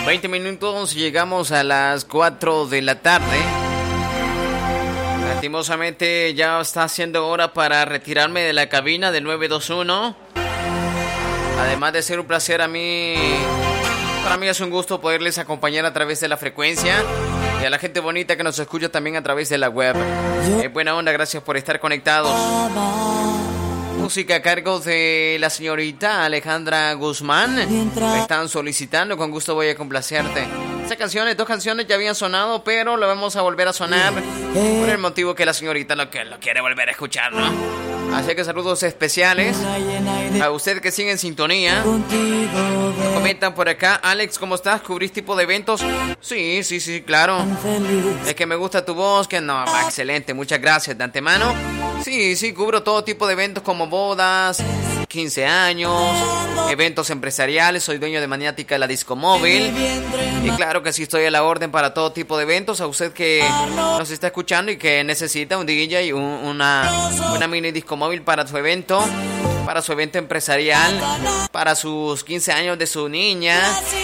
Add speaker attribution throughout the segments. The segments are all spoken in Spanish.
Speaker 1: 20 minutos, llegamos a las 4 de la tarde. Lastimosamente ya está siendo hora para retirarme de la cabina del 921. Además de ser un placer para mí es un gusto poderles acompañar a través de la frecuencia y a la gente bonita que nos escucha también a través de la web. Buena onda, gracias por estar conectados. Música a cargo de la señorita Alejandra Guzmán. Me están solicitando, con gusto voy a complacerte. Estas canciones, 2 canciones ya habían sonado, pero lo vamos a volver a sonar por el motivo que la señorita lo quiere volver a escuchar, ¿no? Así que saludos especiales a usted que sigue en sintonía. Me comentan por acá: Alex, ¿cómo estás? ¿Cubrís tipo de eventos? Sí, claro. Es que me gusta tu voz, que no, excelente, muchas gracias de antemano. Sí, cubro todo tipo de eventos como bodas, 15 años, eventos empresariales. Soy dueño de Maniática, la disco móvil. Y claro que sí, estoy a la orden para todo tipo de eventos. A usted que nos está escuchando y que necesita un DJ y una mini disco móvil para su evento empresarial, para sus 15 años de su niña,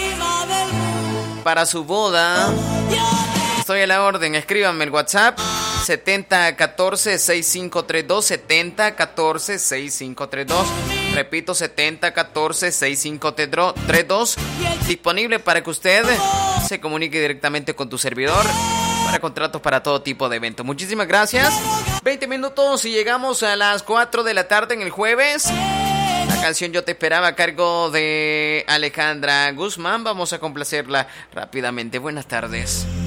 Speaker 1: para su boda. Estoy a la orden, escríbanme el WhatsApp 7014-6532, 7014-6532. Repito, 7014-6532. Disponible para que usted se comunique directamente con tu servidor para contratos para todo tipo de eventos. Muchísimas gracias. 20 minutos y llegamos a las 4 de la tarde en el jueves. La canción Yo Te Esperaba a cargo de Alejandra Guzmán. Vamos a complacerla rápidamente. Buenas tardes.